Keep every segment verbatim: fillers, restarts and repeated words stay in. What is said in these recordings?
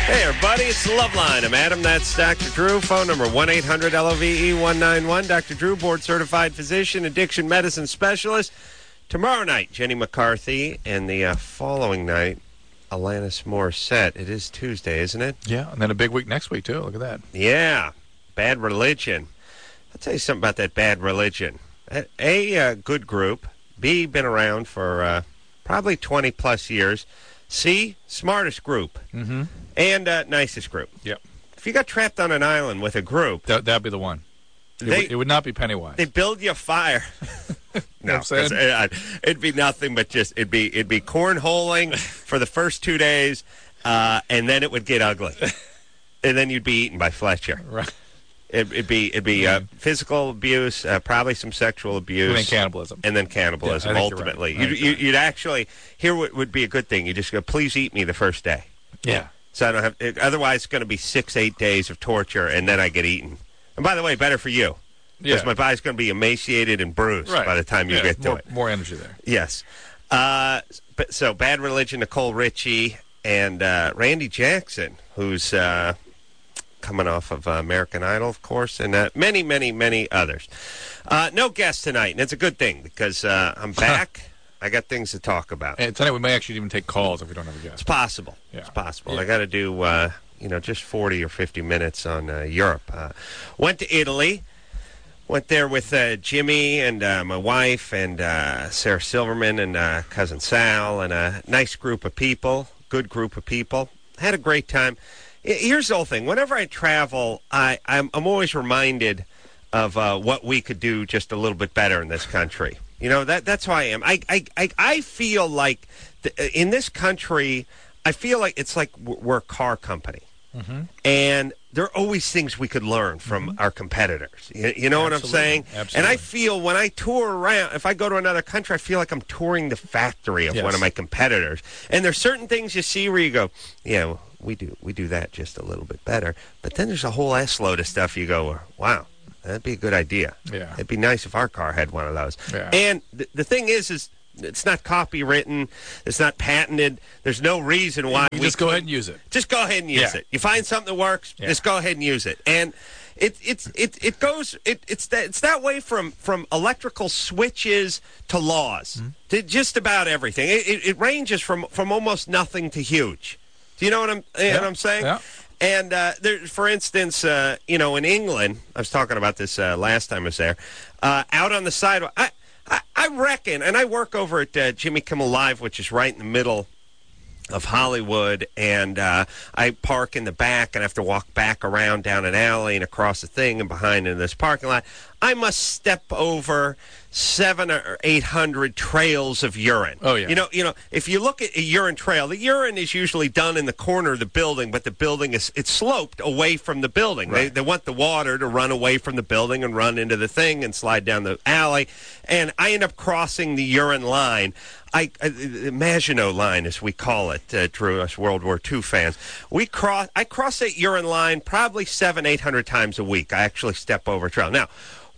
Hey, everybody, it's the Love Line. I'm Adam. That's Doctor Drew. Phone number one eight hundred L O V E one nine one. Doctor Drew, board-certified physician, addiction medicine specialist. Tomorrow night, Jenny McCarthy, and the uh, following night, Alanis Morissette. It is Tuesday, isn't it? Yeah, and then a big week next week, too. Look at that. Yeah. Bad Religion. I'll tell you something about that Bad Religion. A, a uh, good group. B, been around for uh, probably twenty-plus years. C, smartest group. Mm-hmm. And uh, nicest group. Yep. If you got trapped on an island with a group... That, that'd be the one. It, they, would, it would not be Pennywise. They build you a fire. No, I'm saying? It, it'd be nothing but just... It'd be it'd be cornholing for the first two days, uh, and then it would get ugly. And then you'd be eaten by Fletcher. Right. It, it'd be it'd be uh, physical abuse, uh, probably some sexual abuse, And then cannibalism. and then cannibalism. Yeah, I think you're ultimately, right. I you'd, think you're you'd, you'd actually here would, would be a good thing. You just go, please eat me the first day, Yeah. so I don't have. It, otherwise, it's going to be six eight days of torture, and then I get eaten. And by the way, better for you, because Yeah. my body's going to be emaciated and bruised Right. by the time you Yeah, get to more, it. More energy there. Yes. Uh, but so Bad Religion, Nicole Richie, and uh, Randy Jackson, who's. Uh, coming off of uh, American Idol, of course, and uh, many, many, many others. Uh, no guests tonight, and it's a good thing because uh, I'm back. I got things to talk about. And tonight we may actually even take calls if we don't have a guest. It's possible. Yeah. It's possible. Yeah. I got to do, uh, you know, just forty or fifty minutes on uh, Europe. Uh, went to Italy. Went there with uh, Jimmy and uh, my wife and uh, Sarah Silverman and uh, cousin Sal and a nice group of people, good group of people. Had a great time. Here's the whole thing. Whenever I travel, I, I'm, I'm always reminded of uh, what we could do just a little bit better in this country. You know, that that's who I am. I, I, I, I feel like the, in this country, I feel like it's like we're a car company. Mm-hmm. And there are always things we could learn from mm-hmm. our competitors. You, you know Absolutely. what I'm saying? Absolutely. And I feel when I tour around, if I go to another country, I feel like I'm touring the factory of Yes. one of my competitors. And there's certain things you see where you go, yeah, well, we do we do that just a little bit better. But then there's a whole S load of stuff you go, wow, that'd be a good idea. Yeah. It'd be nice if our car had one of those. Yeah. And th- the thing is, is it's not copywritten. It's not patented. There's no reason why You we just go couldn't- ahead and use it. Just go ahead and use Yeah. it. You find something that works, Yeah. just go ahead and use it. And it it's it it goes it it's that it's that way from from electrical switches to laws Mm-hmm. to just about everything. It, it, it ranges from from almost nothing to huge. Do you know what I'm you know Yeah. what I'm saying? Yeah. And uh, there, for instance, uh, you know, in England, I was talking about this uh, last time I was there. Uh, out on the sidewalk, I, I, I reckon, and I work over at uh, Jimmy Kimmel Live, which is right in the middle of Hollywood, and uh, I park in the back and have to walk back around down an alley and across the thing and behind in this parking lot. I must step over seven or eight hundred trails of urine. Oh, yeah. You know, you know, if you look at a urine trail, the urine is usually done in the corner of the building, but the building is it's sloped away from the building. They Right. they want the water to run away from the building and run into the thing and slide down the alley, and I end up crossing the urine line. I, I the Maginot line, as we call it, uh, Drew, us World War Two fans. We cross. I cross that urine line probably seven, eight hundred times a week. I actually step over trail. Now,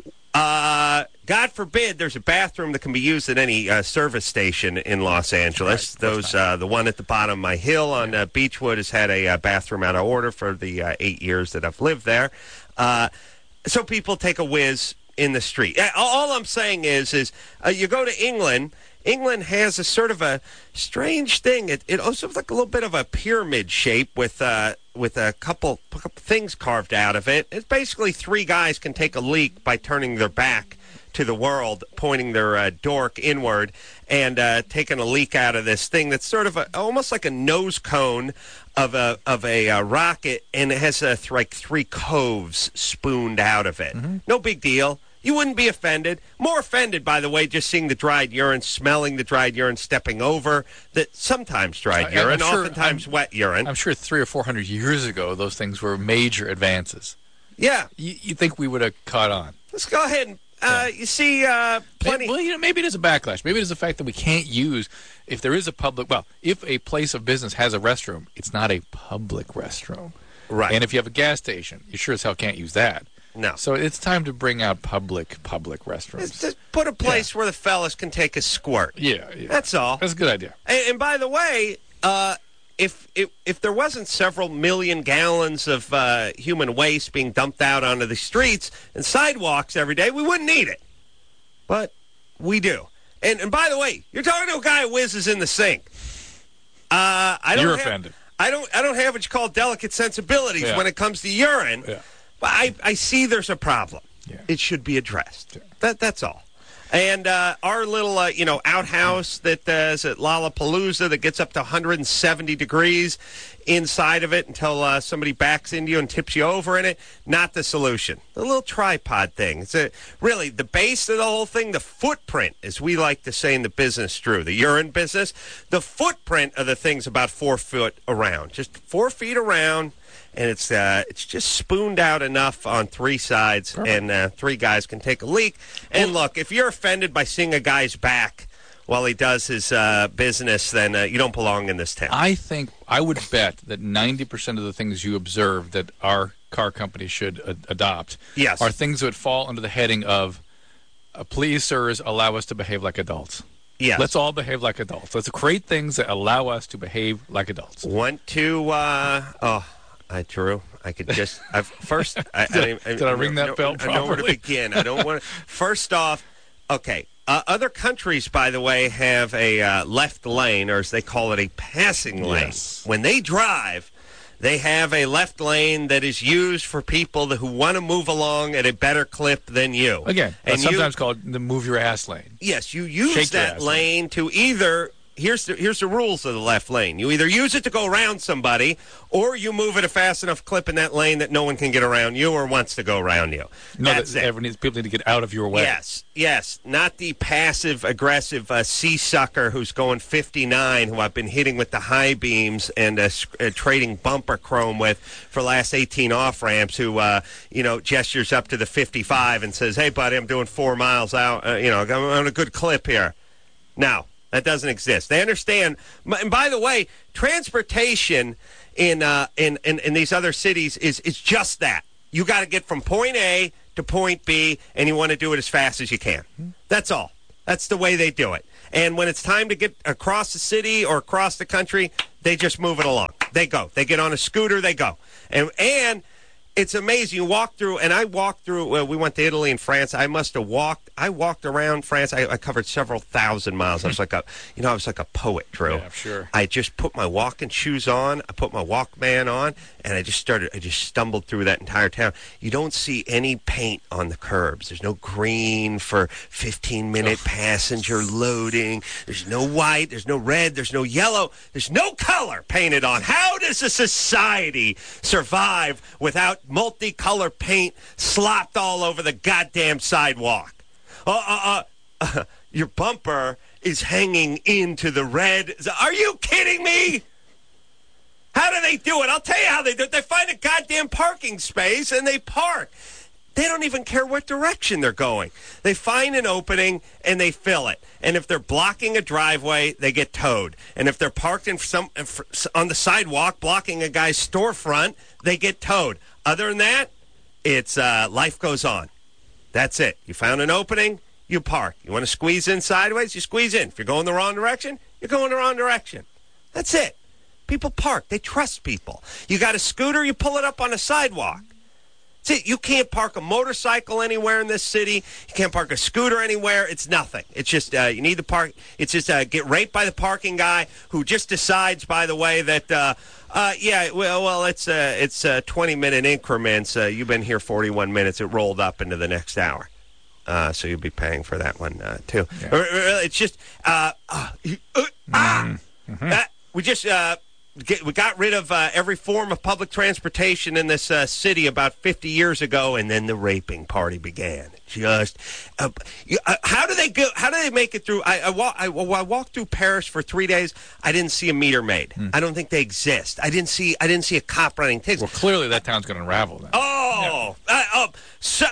uh, God forbid, there's a bathroom that can be used at any uh, service station in Los Angeles. Right, Those, uh, the one at the bottom of my hill on uh, Beechwood has had a uh, bathroom out of order for the uh, eight years that I've lived there. Uh, so people take a whiz in the street. Uh, All I'm saying is, is uh, you go to England. England has a sort of a strange thing. It, it also looks like a little bit of a pyramid shape with uh, with a couple, couple things carved out of it. It's basically three guys can take a leak by turning their back to the world, pointing their uh, dork inward, and uh, taking a leak out of this thing that's sort of a, almost like a nose cone of a of a uh, rocket, and it has uh, th- like three coves spooned out of it. Mm-hmm. No big deal. You wouldn't be offended. More offended, by the way, just seeing the dried urine, smelling the dried urine, stepping over that sometimes dried I- urine, I'm sure- oftentimes I'm- wet urine. I'm sure three or four hundred years ago, those things were major advances. yeah. You, you think we would have caught on? Let's go ahead and, uh, you see, uh, plenty... Well, you know, maybe it is a backlash. Maybe it is the fact that we can't use, if there is a public, well, if a place of business has a restroom, it's not a public restroom. Right. And if you have a gas station, you sure as hell can't use that. No. So it's time to bring out public, public restrooms. It's just put a place where the fellas can take a squirt. Yeah, yeah. That's all. That's a good idea. And, and by the way, uh, if, if if there wasn't several million gallons of uh, human waste being dumped out onto the streets and sidewalks every day, we wouldn't need it. But we do. And and by the way, you're talking to a guy who whizzes in the sink. Uh, I don't You're have, offended. I don't. I don't have what you call delicate sensibilities Yeah. when it comes to urine. Yeah. But I, I see there's a problem. Yeah. It should be addressed. Yeah. That that's all. And uh, our little, uh, you know, outhouse that uh, is at Lollapalooza that gets up to one hundred seventy degrees inside of it until uh, somebody backs into you and tips you over in it. Not the solution. The little tripod thing. It's a, really the base of the whole thing, the footprint, as we like to say in the business, Drew, the urine business. The footprint of the thing's about four foot around, just four feet around. And it's uh, it's just spooned out enough on three sides, Perfect. and uh, three guys can take a leak. And look, if you're offended by seeing a guy's back while he does his uh, business, then uh, you don't belong in this town. I think I would bet that ninety percent of the things you observe that our car company should a- adopt Yes. are things that fall under the heading of, uh, please, sirs, allow us to behave like adults. Yes. Let's all behave like adults. Let's create things that allow us to behave like adults. Want to, uh, oh, I Drew, I could just, I've, first, I, Did I- did I ring that know- bell I know where to properly? begin. I don't want to, first off, okay, uh, other countries, by the way, have a uh, left lane, or as they call it, a passing lane. Yes. When they drive, they have a left lane that is used for people that, who want to move along at a better clip than you. Again, and that's you- sometimes called the move your ass lane. Yes, you use Shake your that ass. lane to either, here's the, here's the rules of the left lane. You either use it to go around somebody, or you move at a fast enough clip in that lane that no one can get around you or wants to go around you. No, That's that it. everyone needs, people need to get out of your way. Yes, yes. Not the passive, aggressive uh, sea sucker who's going fifty-nine, who I've been hitting with the high beams and uh, sc- uh, trading bumper chrome with for the last eighteen off-ramps, who, uh, you know, gestures up to the fifty-five and says, hey, buddy, I'm doing four miles out. Uh, you know, I'm on a good clip here. Now, that doesn't exist. They understand. And by the way, transportation in uh, in, in in these other cities is is just that. You got to get from point A to point B, and you want to do it as fast as you can. That's all. That's the way they do it. And when it's time to get across the city or across the country, they just move it along. They go. They get on a scooter. They go. And and it's amazing. You walk through, and I walked through, well, we went to Italy and France. I must have walked, I walked around France. I, I covered several thousand miles. I was like a, you know, I was like a poet, Drew. Yeah, sure. I just put my walking shoes on. I put my Walkman on, and I just started, I just stumbled through that entire town. You don't see any paint on the curbs. There's no green for fifteen-minute passenger loading. There's no white. There's no red. There's no yellow. There's no color painted on. How does a society survive without multicolor paint slopped all over the goddamn sidewalk? Uh, uh, uh, your bumper is hanging into the red. Are you kidding me? How do they do it? I'll tell you how they do it. They find a goddamn parking space and they park. They don't even care what direction they're going. They find an opening and they fill it. And if they're blocking a driveway, they get towed. And if they're parked in some on the sidewalk blocking a guy's storefront, they get towed. Other than that, it's uh, life goes on. That's it. You found an opening, you park. You want to squeeze in sideways, you squeeze in. If you're going the wrong direction, you're going the wrong direction. That's it. People park. They trust people. You got a scooter, you pull it up on a sidewalk. See, you can't park a motorcycle anywhere in this city. You can't park a scooter anywhere. It's nothing. It's just uh, you need to park. It's just uh, get raped by the parking guy who just decides, by the way, that uh, uh, yeah, well, well, it's uh, it's uh, twenty minute increments. Uh, you've been here forty-one minutes. It rolled up into the next hour, uh, so you'll be paying for that one uh, too. Yeah. Or- or It's just uh, uh, uh, ah, Mm-hmm. uh, we just. Uh, Get, we got rid of uh, every form of public transportation in this uh, city about fifty years ago, and then the raping party began. Just uh, you, uh, how do they go? How do they make it through? I, I, walk, I, I walked through Paris for three days. I didn't see a meter maid. Hmm. I don't think they exist. I didn't see. I didn't see a cop running tickets. Well, clearly that town's going to unravel then. Oh, uh, uh, so,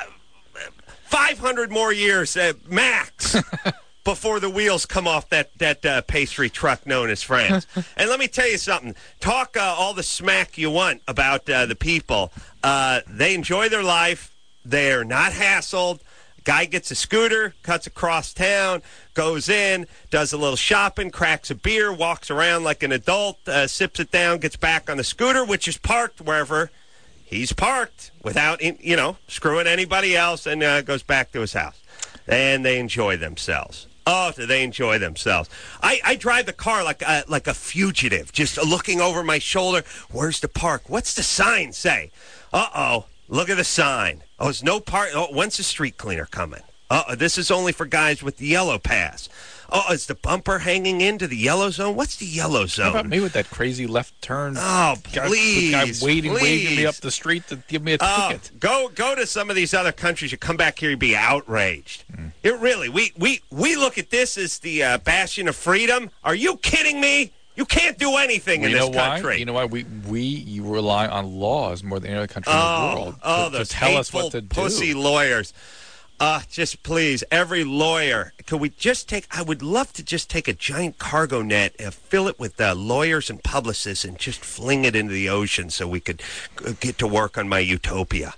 five hundred more years uh, max. Before the wheels come off that that uh, pastry truck known as France. And let me tell you something. Talk uh, all the smack you want about uh, the people. Uh, they enjoy their life. They're not hassled. Guy gets a scooter, cuts across town, goes in, does a little shopping, cracks a beer, walks around like an adult, uh, sips it down, gets back on the scooter, which is parked wherever he's parked without, you know, screwing anybody else, and uh, goes back to his house. And they enjoy themselves. Oh, do they enjoy themselves. I, I drive the car like a, like a fugitive, just looking over my shoulder. Where's the park? What's the sign say? Uh-oh. Look at the sign. Oh, there's no park. Oh, when's the street cleaner coming? Uh-oh, this is only for guys with the yellow pass. Oh, is the bumper hanging into the yellow zone? What's the yellow zone? How about me with that crazy left turn? Oh, please, guy, guy waiting, please. waving me up the street to give me a oh, ticket. Go, go to some of these other countries. You come back here, you'd be outraged. Mm. It really, we, we, we look at this as the uh, bastion of freedom. Are you kidding me? You can't do anything well, in you this know country. Why? You know why? We we rely on laws more than any other country oh, in the world to, oh, to those tell us what to pussy do. lawyers. Uh, just please, every lawyer, could we just take, I would love to just take a giant cargo net and fill it with uh, lawyers and publicists and just fling it into the ocean so we could uh, get to work on my utopia.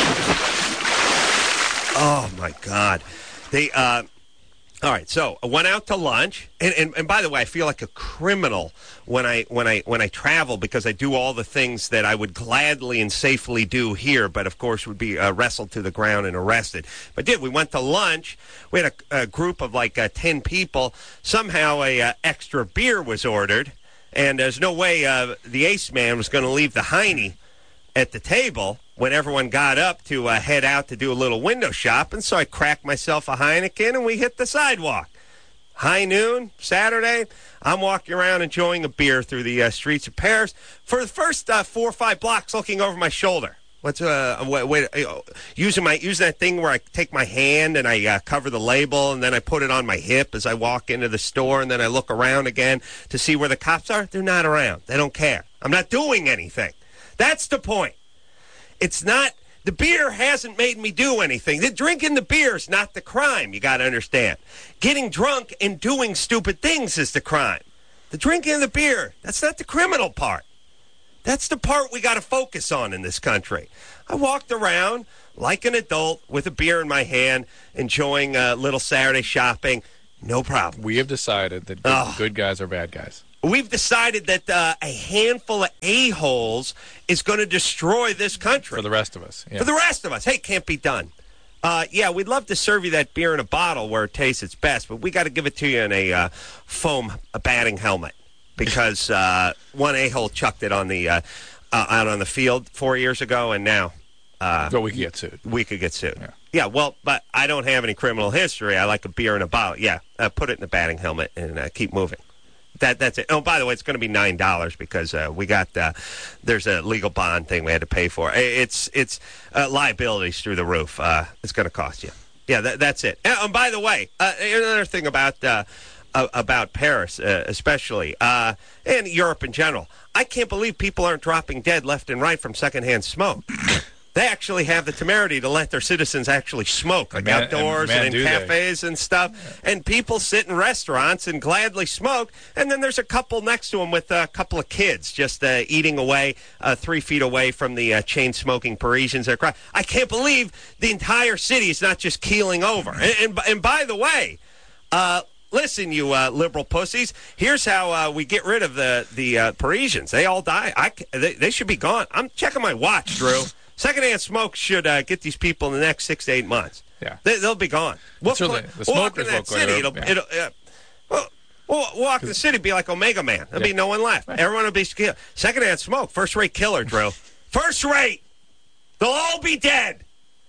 Oh, my God. They, uh, all right, so I went out to lunch, and, and, and by the way, I feel like a criminal when I when I when I travel because I do all the things that I would gladly and safely do here, but of course would be uh, wrestled to the ground and arrested. But did we went to lunch? We had a, a group of like uh, ten people. Somehow a uh, extra beer was ordered, and there's no way uh, the Ace Man was going to leave the Heine at the table when everyone got up to uh, head out to do a little window shopping. So I cracked myself a Heineken and we hit the sidewalk. High noon, Saturday, I'm walking around enjoying a beer through the uh, streets of Paris. For the first uh, four or five blocks, looking over my shoulder. What's uh, wait, wait uh, using my using that thing where I take my hand and I uh, cover the label and then I put it on my hip as I walk into the store and then I look around again to see where the cops are. They're not around. They don't care. I'm not doing anything. That's the point. It's not, the beer hasn't made me do anything. The drinking the beer is not the crime, you got to understand. Getting drunk and doing stupid things is the crime. The drinking of the beer, that's not the criminal part. That's the part we got to focus on in this country. I walked around like an adult with a beer in my hand, enjoying a little Saturday shopping. No problem. We have decided that good, oh. good guys are bad guys. We've decided that uh, a handful of a-holes is going to destroy this country. For the rest of us. Yeah. For the rest of us. Hey, can't be done. Uh, yeah, we'd love to serve you that beer in a bottle where it tastes its best, but we got to give it to you in a uh, foam a batting helmet because uh, one a-hole chucked it on the uh, uh, out on the field four years ago, and now uh, but we could get sued. We could get sued. Yeah. Yeah, well, but I don't have any criminal history. I like a beer in a bottle. Yeah, uh, put it in a batting helmet and uh, keep moving. That that's it. Oh, by the way, it's going to be nine dollars because uh, we got uh, there's a legal bond thing we had to pay for. It's it's uh, liabilities through the roof. Uh, it's going to cost you. Yeah, that, that's it. And, and by the way, uh, another thing about uh, uh, about Paris, uh, especially uh, and Europe in general, I can't believe people aren't dropping dead left and right from secondhand smoke. They actually have the temerity to let their citizens actually smoke, like man, outdoors and, and in cafes they. and stuff. And people sit in restaurants and gladly smoke. And then there's a couple next to them with a couple of kids just uh, eating away uh, three feet away from the uh, chain-smoking Parisians. I can't believe the entire city is not just keeling over. And, and, and by the way, uh, listen, you uh, liberal pussies, here's how uh, we get rid of the, the uh, Parisians. They all die. I, they, they should be gone. I'm checking my watch, Drew. Secondhand smoke should uh, get these people in the next six to eight months. Yeah, they, they'll be gone. We'll, so the, the we'll walk in that won't city. go It'll, yeah. it'll, uh, we'll, we'll walk in the city, be like Omega Man. There'll yeah. be no one left. Right. Everyone will be killed. Secondhand smoke, first-rate killer, Drew. First rate. They'll all be dead.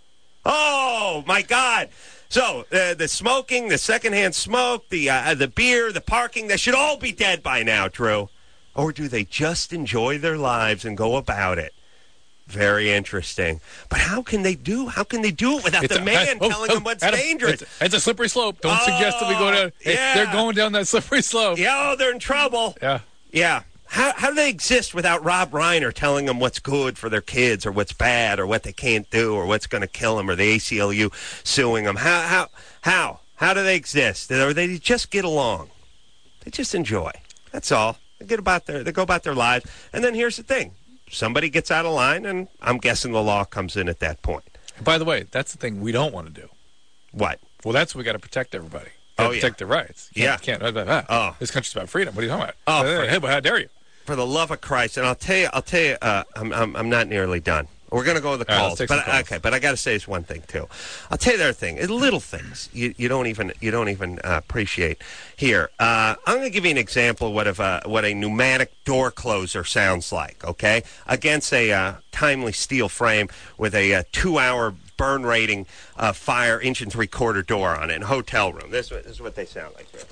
Oh my God. So uh, the smoking, the secondhand smoke, the uh, the beer, the parking, they should all be dead by now, Drew. Or do they just enjoy their lives and go about it? Very interesting. But how can they do How can they do it without it's the a, man oh, telling oh, them what's Adam, dangerous? It's, it's a slippery slope. Don't oh, suggest that we go down. Hey, yeah. They're going down that slippery slope. Yeah, oh, they're in trouble. Yeah. Yeah. How, how do they exist without Rob Reiner telling them what's good for their kids or what's bad or what they can't do or what's going to kill them or the A C L U suing them? How, how, how? How do they exist? Or they just get along? They just enjoy. That's all. They get about their, they go about their lives. And then here's the thing. Somebody gets out of line, and I'm guessing the law comes in at that point. By the way, that's the thing we don't want to do. What? Well, that's what we got to protect everybody. Oh, Gotta yeah. protect their rights. Can't, Yeah. Can't. Uh, uh, Oh. This country's about freedom. What are you talking about? Oh, Uh, for- hey, but how dare you? For the love of Christ, and I'll tell you, I'll tell you, uh, I'm, I'm, I'm not nearly done. We're going to go with the All right, calls, let's take but some calls. okay. But I got to say this one thing too. I'll tell you the other thing. It's little things you, you don't even you don't even uh, appreciate. Here, uh, I'm going to give you an example of what of a, what a pneumatic door closer sounds like. Okay, against a uh, timely steel frame with a uh, two-hour burn rating uh, fire inch and three-quarter door on it in a hotel room. This, this is what they sound like. Here.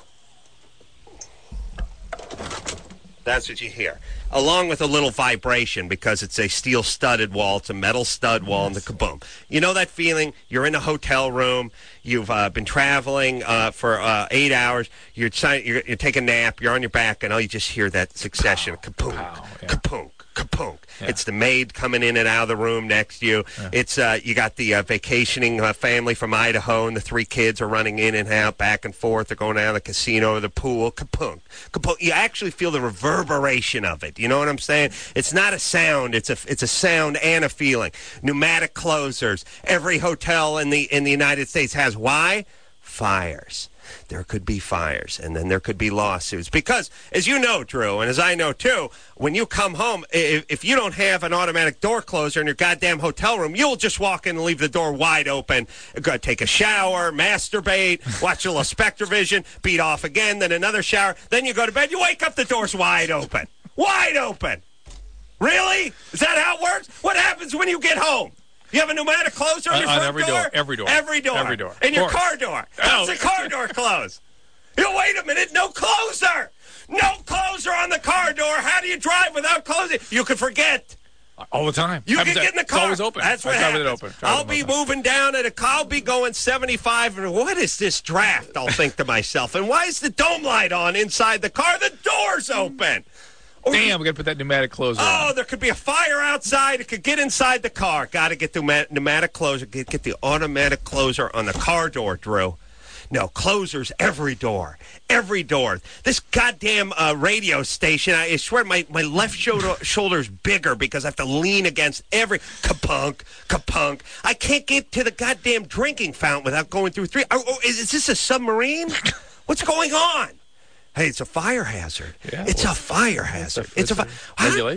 That's what you hear. Along with a little vibration because it's a steel studded wall. It's a metal stud wall and the kaboom. You know that feeling? You're in a hotel room. You've uh, been traveling uh, for uh, eight hours. You're, trying, you're, you're taking a nap. You're on your back, and all you just hear that succession. Kapoom, Pow, yeah. kapoom, kapoom. Yeah. It's the maid coming in and out of the room next to you. Yeah. It's uh, you got the uh, vacationing uh, family from Idaho, and the three kids are running in and out, back and forth. They're going down to the casino or the pool. Kapoom, kapoom. You actually feel the reverberation of it. You know what I'm saying? It's not a sound. It's a it's a sound and a feeling. Pneumatic closers. Every hotel in the in the United States has. Why? Fires. There could be fires, and then there could be lawsuits. Because, as you know, Drew, and as I know, too, when you come home, if, if you don't have an automatic door closer in your goddamn hotel room, you'll just walk in and leave the door wide open, go take a shower, masturbate, watch a little Spectrovision, beat off again, then another shower, then you go to bed, you wake up, the door's wide open. Wide open! Really? Is that how it works? What happens when you get home? You have a pneumatic closer on On- your on front every door, every door. Every door. Every door. And your Of course. car door. How's Oh. the car door close? You wait a minute, no closer! No closer on the car door. How do you drive without closing? You could forget. All the time. You Happens can that- get in the It's car. always open. That's what I drive happens. it open. Drive I'll it be open. moving down at a car. I'll be going seventy-five. And what is this draft? I'll think to myself. And why is the dome light on inside the car? The door's open. Or you- Damn, we got to put that pneumatic closer Oh, on. there could be a fire outside. It could get inside the car. Got to get the pneumatic- pneumatic closer. Get, get the automatic closer on the car door, Drew. No, closers every door. Every door. This goddamn uh, radio station, I, I swear my, my left shoulder shoulder's bigger because I have to lean against every kapunk, kapunk. I can't get to the goddamn drinking fountain without going through three. Oh, oh, is, is this a submarine? What's going on? Hey, it's a fire hazard. Yeah, it's well, a fire hazard. It's a, It's a fi- Huh? regulation.